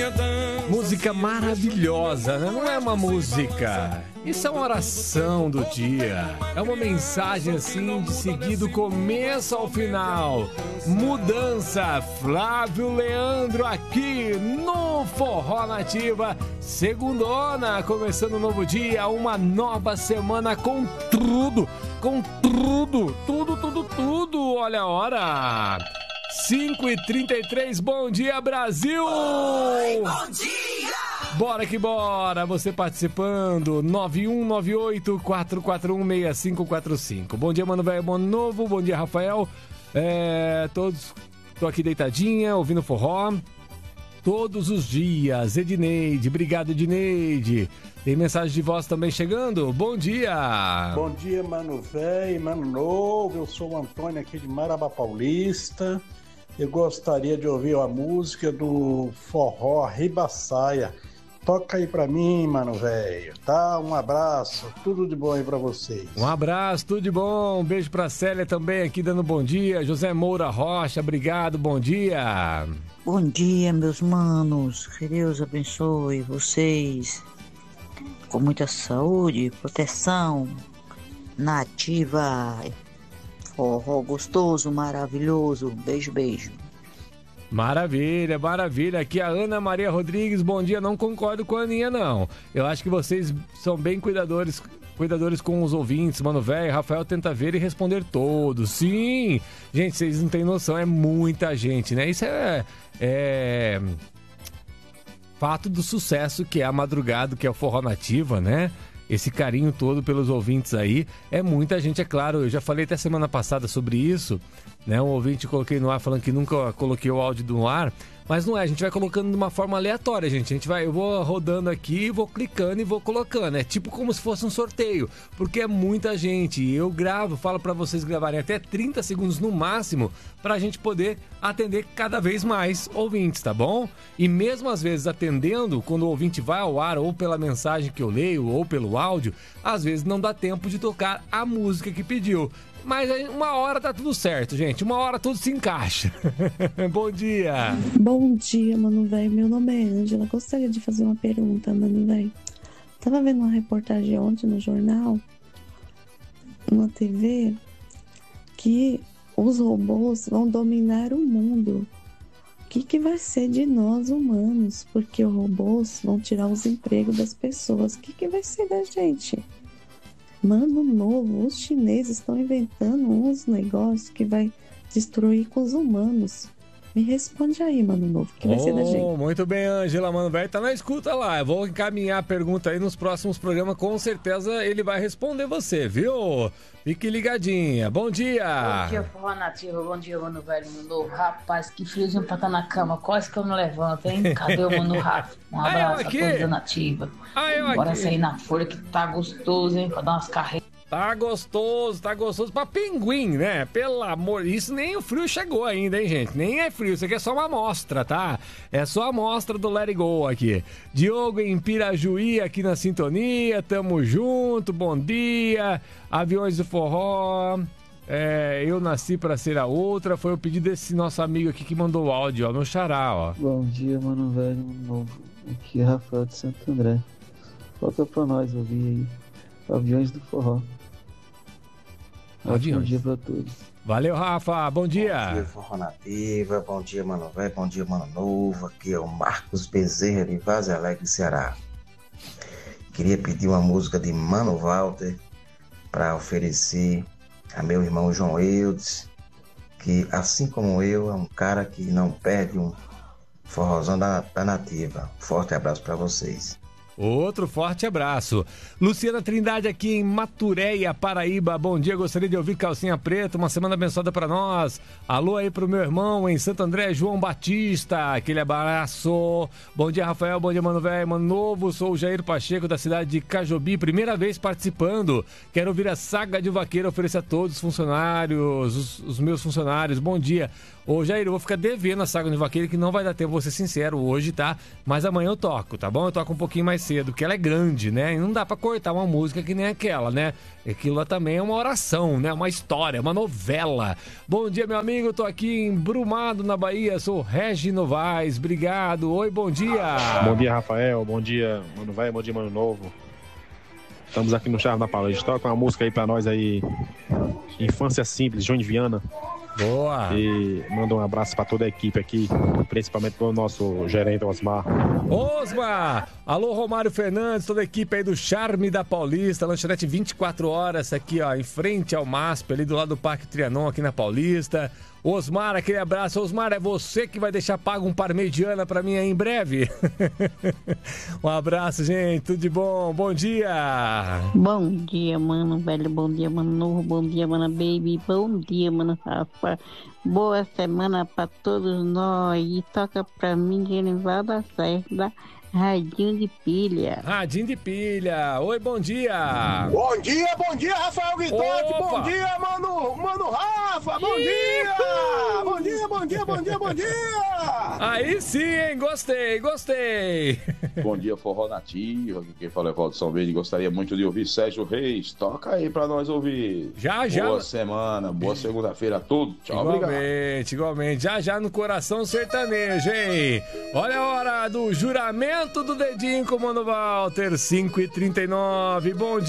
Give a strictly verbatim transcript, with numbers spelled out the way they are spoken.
Música maravilhosa, né? Não é uma música. Isso é uma oração do dia. É uma mensagem assim de seguir do começo ao final. Mudança. Flávio Leandro aqui no Forró Nativa. Segundona, começando um novo dia, uma nova semana com tudo. Com tudo. Tudo, tudo, tudo. Olha a hora. cinco e trinta e três, bom dia Brasil! Oi, bom dia! Bora que bora, você participando, nove um nove oito, quatro quatro um, seis cinco quatro cinco. Bom dia, Mano Velho, bom novo, bom dia, Rafael. É, todos, tô aqui deitadinha, ouvindo forró. Todos os dias, Edneide, obrigado Edneide. Tem mensagem de voz também chegando, bom dia. Bom dia, Mano Velho, Mano Novo, eu sou o Antônio aqui de Marabá Paulista. Eu gostaria de ouvir a música do Forró Ribaçaia. Toca aí pra mim, Mano Velho, tá? Um abraço, tudo de bom aí pra vocês. Um abraço, tudo de bom, um beijo pra Célia também aqui dando bom dia. José Moura Rocha, obrigado, bom dia. Bom dia, meus manos, que Deus abençoe vocês com muita saúde, proteção, nativa, forró gostoso, maravilhoso, beijo, beijo. Maravilha, maravilha. Aqui a Ana Maria Rodrigues, bom dia. Não concordo com a Aninha, não. Eu acho que vocês são bem cuidadores, cuidadores com os ouvintes, Mano Velho. Rafael tenta ver e responder todos. Sim! Gente, vocês não têm noção, é muita gente, né? Isso é, é fato do sucesso que é a madrugada, que é o Forró Nativa, né? Esse carinho todo pelos ouvintes aí. É muita gente, é claro. Eu já falei até semana passada sobre isso, né? Um ouvinte coloquei no ar falando que nunca coloquei o áudio no ar. Mas não é, a gente vai colocando de uma forma aleatória, gente. A gente vai, eu vou rodando aqui, vou clicando e vou colocando. É tipo como se fosse um sorteio, porque é muita gente. E eu gravo, falo pra vocês gravarem até trinta segundos no máximo, pra gente poder atender cada vez mais ouvintes, tá bom? E mesmo às vezes atendendo, quando o ouvinte vai ao ar, ou pela mensagem que eu leio, ou pelo áudio, às vezes não dá tempo de tocar a música que pediu. Mas uma hora tá tudo certo, gente. Uma hora tudo se encaixa. Bom dia. Bom dia, Mano Velho. Meu nome é Ângela. Gostaria de fazer uma pergunta, Mano Velho. Tava vendo uma reportagem ontem no jornal, na T V, que os robôs vão dominar o mundo. O que, que vai ser de nós humanos? Porque os robôs vão tirar os empregos das pessoas. O que, que vai ser da gente? Mano Novo, os chineses estão inventando uns negócios que vai destruir com os humanos. Me responde aí, Mano Novo, que vai oh, ser da gente. Muito bem, Ângela, Mano Velho, tá na escuta lá. Eu vou encaminhar a pergunta aí nos próximos programas, com certeza ele vai responder você, viu? Fique ligadinha. Bom dia. Bom dia, Forró Nativa. Bom dia, Mano Velho, Mano Novo. Rapaz, que friozinho pra estar na cama. Quase que eu me levanto, hein? Cadê o Mano Rafa? Um abraço a todos da Nativa. Ah, eu Bora aqui. sair na folha que tá gostoso, hein? Pra dar umas carreiras. Tá gostoso, tá gostoso pra pinguim, né? Pelo amor, isso nem o frio chegou ainda, hein, gente? Nem é frio, isso aqui é só uma amostra, tá? É só a amostra do Let It Go aqui. Diogo em Pirajuí aqui na sintonia, tamo junto, bom dia. Aviões do Forró, é, eu nasci pra ser a outra, foi o pedido desse nosso amigo aqui que mandou o áudio, ó, meu xará, ó. Bom dia, Mano Velho, Mano Novo. Aqui é Rafael de Santo André. Falta pra nós ouvir aí Aviões do Forró. Aviões. Bom dia pra todos. Valeu, Rafa. Bom dia. Bom dia, Forró Nativa. Bom dia, Mano Velho. Bom dia, Mano Novo. Aqui é o Marcos Bezerra de Vaz Alegre, Ceará. Queria pedir uma música de Mano Walter para oferecer a meu irmão João Eudes, que, assim como eu, é um cara que não perde um forrozão da, da Nativa. Forte abraço para vocês. Outro forte abraço. Luciana Trindade aqui em Maturéia, Paraíba. Bom dia, gostaria de ouvir Calcinha Preta. Uma semana abençoada para nós. Alô aí pro meu irmão em Santo André, João Batista. Aquele abraço. Bom dia, Rafael. Bom dia, Mano Velho, Mano Novo. Sou o Jair Pacheco da cidade de Cajobi. Primeira vez participando. Quero ouvir a Saga de Vaqueiro. Oferecer a todos os funcionários, os, os meus funcionários. Bom dia. Ô, Jair, eu vou ficar devendo a Saga no Vaqueiro, que não vai dar tempo, vou ser sincero, hoje, tá? Mas amanhã eu toco, tá bom? Eu toco um pouquinho mais cedo, porque ela é grande, né? E não dá pra cortar uma música que nem aquela, né? Aquilo lá também é uma oração, né? Uma história, uma novela. Bom dia, meu amigo, eu tô aqui em Brumado, na Bahia, sou Regi Novaes, obrigado. Oi, bom dia. Bom dia, Rafael, bom dia, Mano Velho, bom dia, Mano Novo. Estamos aqui no Charme da Paulista. Toca uma música aí pra nós aí, Infância Simples, João de Viana. Boa! E manda um abraço pra toda a equipe aqui, principalmente pro nosso gerente Osmar. Osmar! Alô, Romário Fernandes, toda a equipe aí do Charme da Paulista, lanchonete vinte e quatro horas aqui, ó, em frente ao M A S P, ali do lado do Parque Trianon, aqui na Paulista. Osmar, aquele abraço. Osmar, é você que vai deixar pago um parmegiana pra mim aí em breve? Um abraço, gente, tudo de bom, bom dia! Bom dia, mano velho, bom dia, mano novo, bom dia, mano baby, bom dia, mano Rafa, boa semana pra todos nós, e toca pra mim, Genivaldo Lacerda, Radinho de Pilha. Radinho de Pilha. Oi, bom dia. Bom dia, bom dia, Rafael Guitotti. Bom dia, mano, mano Rafa. Bom dia. Bom dia, bom dia, bom dia, bom dia. Aí sim, hein? Gostei, gostei. Bom dia, Forró Nativo. Aqui quem fala é Valdo São Verde. Gostaria muito de ouvir Sérgio Reis. Toca aí pra nós ouvir. Já, já. Boa semana, boa segunda-feira a tudo. Tchau, igualmente, obrigado. Igualmente, já, já no coração sertanejo, hein? Olha a hora do juramento do dedinho com o Mano Walter, cinco e trinta e nove. Bom dia.